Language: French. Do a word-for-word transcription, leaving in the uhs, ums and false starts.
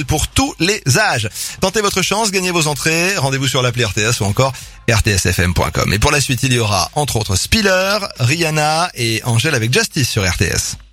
pour tous les âges. Tentez votre chance, gagnez vos entrées, rendez-vous sur l'appli R T S ou encore r t s f m point com. Et pour la suite, il y aura entre autres Spiller, Rihanna et Angèle avec Justice sur R T S.